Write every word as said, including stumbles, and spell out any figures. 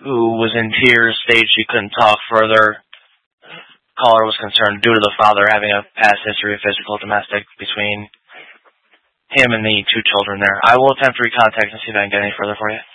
who was in tears, stated she couldn't talk further. Caller was concerned due to the father having a past history of physical domestic between him and the two children there. I will attempt to recontact and see if I can get any further for you.